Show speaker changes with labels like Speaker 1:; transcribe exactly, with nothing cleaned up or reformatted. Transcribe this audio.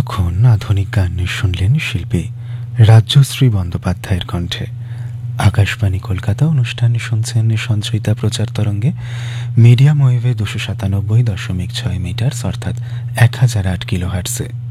Speaker 1: এতক্ষণ আধুনিক গান শুনলেন শিল্পী রাজ্যশ্রী বন্দ্যোপাধ্যায়ের কণ্ঠে। আকাশবাণী কলকাতা অনুষ্ঠানে শুনছেন সঞ্চয়িতা প্রচার তরঙ্গে মিডিয়াম ওয়েভে দুশো সাতানব্বই দশমিক ছয় মিটার অর্থাৎ এক হাজার আট কিলো হার্টসে।